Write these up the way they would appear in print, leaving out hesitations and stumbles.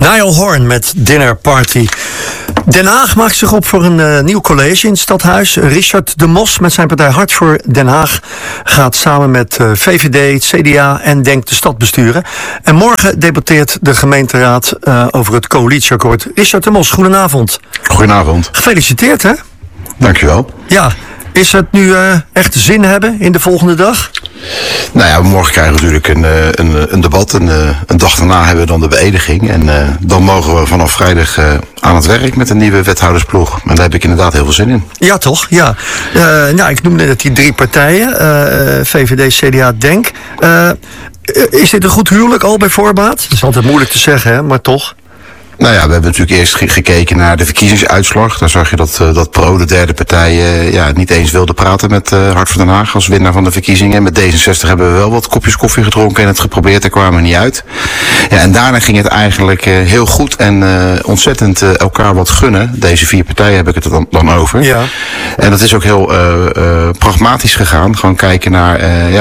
Niall Horan met Dinner Party. Den Haag maakt zich op voor een nieuw college in het stadhuis. Richard de Mos met zijn partij Hart voor Den Haag gaat samen met VVD, het CDA en Denk de stad besturen. En morgen debatteert de gemeenteraad over het coalitieakkoord. Richard de Mos, goedenavond. Goedenavond. Gefeliciteerd, hè? Dankjewel. Ja, is het nu echt zin hebben in de volgende dag? Nou ja, morgen krijgen we natuurlijk een debat. Een dag daarna hebben we dan de beëdiging. En dan mogen we vanaf vrijdag aan het werk met een nieuwe wethoudersploeg. En daar heb ik inderdaad heel veel zin in. Ja, toch? Ja. Nou, ik noemde net die drie partijen. VVD, CDA, Denk. Is dit een goed huwelijk al bij voorbaat? Dat is altijd moeilijk te zeggen, hè? Maar toch. Nou ja, we hebben natuurlijk eerst gekeken naar de verkiezingsuitslag. Daar zag je dat Pro, de derde partij, niet eens wilde praten met Hart voor Den Haag als winnaar van de verkiezingen. Met D66 hebben we wel wat kopjes koffie gedronken en het geprobeerd. Daar kwamen we niet uit. Ja, en daarna ging het eigenlijk heel goed en ontzettend elkaar wat gunnen. Deze vier partijen heb ik het dan over. Ja. En dat is ook heel pragmatisch gegaan. Gewoon kijken naar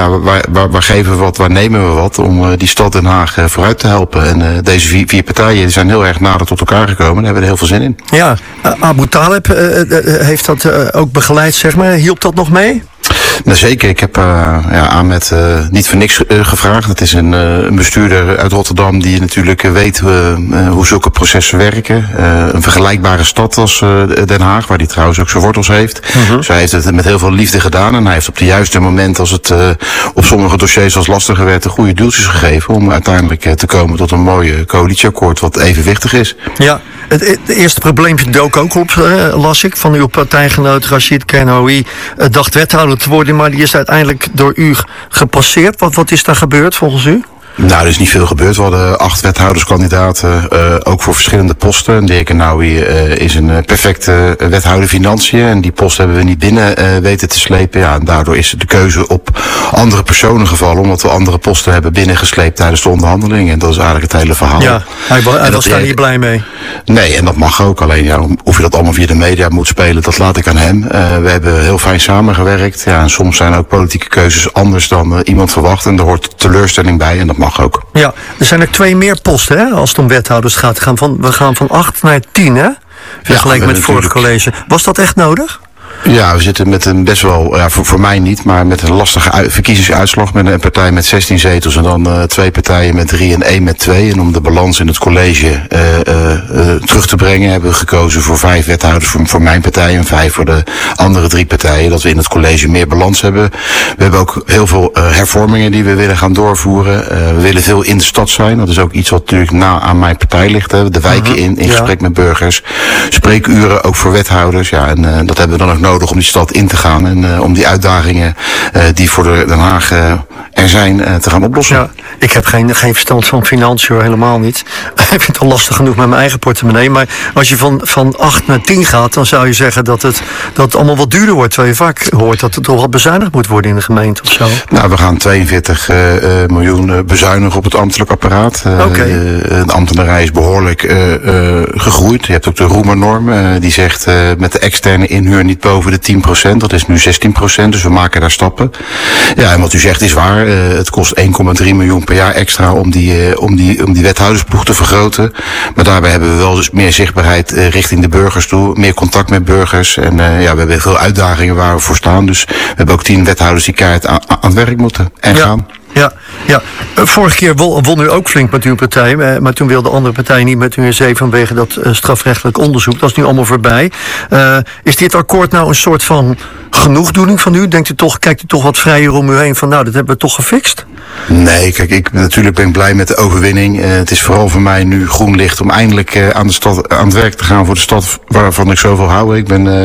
waar geven we wat, waar nemen we wat om die stad Den Haag vooruit te helpen. En deze vier partijen zijn heel erg nader tot elkaar gekomen. Daar hebben we er heel veel zin in. Ja, Abu Talib heeft dat ook begeleid, zeg maar. Hielp dat nog mee? Nou, zeker. Ik heb Ahmed niet voor niks gevraagd. Het is een bestuurder uit Rotterdam die natuurlijk weet hoe zulke processen werken. Een vergelijkbare stad als Den Haag, waar hij trouwens ook zijn wortels heeft. Dus hij heeft het met heel veel liefde gedaan. En hij heeft op de juiste moment, als het op sommige dossiers als lastiger werd, de goede duwtjes gegeven om uiteindelijk te komen tot een mooi coalitieakkoord wat evenwichtig is. Ja. Het eerste probleempje dook ook op, las ik, van uw partijgenoot Rashid Kernoui. Dacht wethouder te worden, maar die is uiteindelijk door u gepasseerd. Wat is daar gebeurd volgens u? Nou, er is niet veel gebeurd. We hadden 8 wethouderskandidaten, ook voor verschillende posten. De heer Kernoui is een perfecte wethouder financiën. En die post hebben we niet binnen weten te slepen. Ja, en daardoor is de keuze op andere personen gevallen. Omdat we andere posten hebben binnengesleept tijdens de onderhandelingen. En dat is eigenlijk het hele verhaal. Ja, hij was daar niet blij mee. Nee, en dat mag ook. Alleen of je dat allemaal via de media moet spelen, dat laat ik aan hem. We hebben heel fijn samengewerkt. Ja, en soms zijn ook politieke keuzes anders dan iemand verwacht. En er hoort teleurstelling bij en dat mag ook. Ja, er zijn er 2 meer posten, hè, als het om wethouders gaat. We gaan van 8 naar 10, hè? Vergeleken met het vorige college. Was dat echt nodig? Ja, we zitten met een best wel, voor mij niet, maar met een lastige verkiezingsuitslag. Met een partij met 16 zetels en dan 2 partijen met 3 en 1 met 2. En om de balans in het college terug te brengen hebben we gekozen voor 5 wethouders voor mijn partij en 5 voor de andere 3 partijen. Dat we in het college meer balans hebben. We hebben ook heel veel hervormingen die we willen gaan doorvoeren. We willen veel in de stad zijn. Dat is ook iets wat natuurlijk na aan mijn partij ligt. Hè. De wijken in gesprek met burgers. Spreekuren ook voor wethouders. Ja, en dat hebben we dan ook nodig om die stad in te gaan en om die uitdagingen die voor Den Haag er zijn te gaan oplossen. Ja, ik heb geen verstand van financiën, helemaal niet. Ik vind het al lastig genoeg met mijn eigen portemonnee. Maar als je van 8 naar 10 gaat, dan zou je zeggen dat het allemaal wat duurder wordt. Terwijl je vaak hoort dat het toch wat bezuinigd moet worden in de gemeente of zo. Nou, we gaan 42 miljoen bezuinigen op het ambtelijk apparaat. De ambtenarij is behoorlijk gegroeid. Je hebt ook de Roemernorm. Die zegt met de externe inhuur niet boven de 10%. Dat is nu 16%, dus we maken daar stappen. Ja, en wat u zegt is waar. Het kost 1,3 miljoen per jaar extra om die wethoudersploeg te vergroten. Maar daarbij hebben we wel dus meer zichtbaarheid richting de burgers toe. Meer contact met burgers. En we hebben veel uitdagingen waar we voor staan. Dus we hebben ook 10 wethouders die keihard aan het werk moeten en gaan. Ja. Vorige keer won u ook flink met uw partij, maar toen wilde de andere partij niet met u in zee vanwege dat strafrechtelijk onderzoek. Dat is nu allemaal voorbij. Is dit akkoord nou een soort van genoegdoening van u? Kijkt u toch wat vrijer om u heen van nou, dat hebben we toch gefixt? Nee, kijk, natuurlijk ben ik blij met de overwinning. Het is vooral voor mij nu groen licht om eindelijk aan het werk te gaan voor de stad waarvan ik zoveel hou.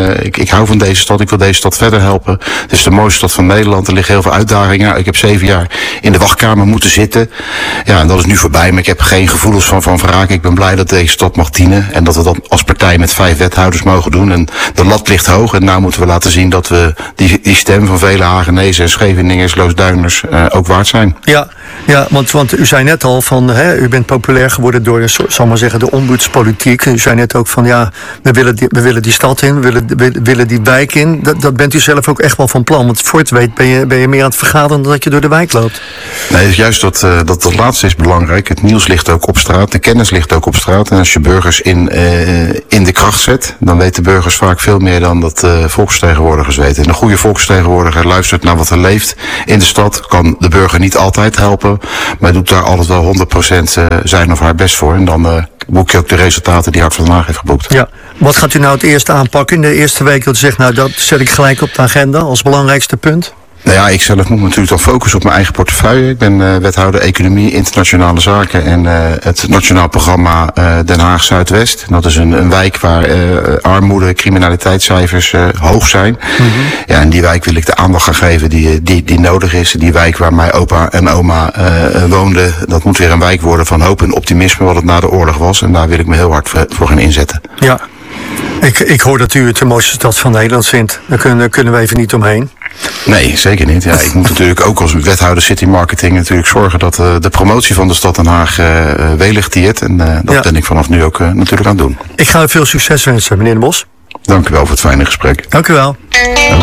Ik hou van deze stad, ik wil deze stad verder helpen. Het is de mooiste stad van Nederland, er liggen heel veel uitdagingen. Ik heb 7 jaar in de wachtkamer moeten zitten. Ja, en dat is nu voorbij, maar ik heb geen gevoelens van wraak. Ik ben blij dat deze stad mag dienen en dat we dat als partij met 5 wethouders mogen doen. En de lat ligt hoog en nou moeten we laten zien dat we die stem van vele Hagenezen en Scheveningers, Loosduiners ook waard zijn. Ja, want u zei net al van, u bent populair geworden door, zal maar zeggen, de ombudspolitiek. U zei net ook van, we willen die stad in, we willen die wijk in. Dat bent u zelf ook echt wel van plan. Want voor het weet ben je meer aan het vergaderen dan dat je door de wijk loopt. Nee, juist dat laatste is belangrijk. Het nieuws ligt ook op straat, de kennis ligt ook op straat. En als je burgers in de kracht zet, dan weten burgers vaak veel meer dan dat volksvertegenwoordigers weten. En een goede volksvertegenwoordiger luistert naar wat er leeft in de stad, kan de burger niet altijd helpen, maar doet daar altijd wel 100% zijn of haar best voor. En dan boek je ook de resultaten die Hart van Den Haag heeft geboekt. Ja. Wat gaat u nou het eerste aanpakken in de eerste week? Dat u zegt, nou dat zet ik gelijk op de agenda als belangrijkste punt. Nou ja, ik zelf moet natuurlijk dan focussen op mijn eigen portefeuille. Ik ben wethouder Economie, Internationale Zaken en het Nationaal Programma Den Haag Zuidwest. Dat is een wijk waar armoede, criminaliteitscijfers hoog zijn. Mm-hmm. Ja, en die wijk wil ik de aandacht gaan geven die nodig is. Die wijk waar mijn opa en oma woonden, dat moet weer een wijk worden van hoop en optimisme, wat het na de oorlog was. En daar wil ik me heel hard voor gaan inzetten. Ja, ik hoor dat u het de mooiste stad van Nederland vindt. Daar kunnen we even niet omheen. Nee, zeker niet. Ja, ik moet natuurlijk ook als wethouder City Marketing natuurlijk zorgen dat de promotie van de stad Den Haag welig tiert. En dat ben ik vanaf nu ook natuurlijk aan het doen. Ik ga u veel succes wensen, meneer De Mos. Dank u wel voor het fijne gesprek. Dank u wel.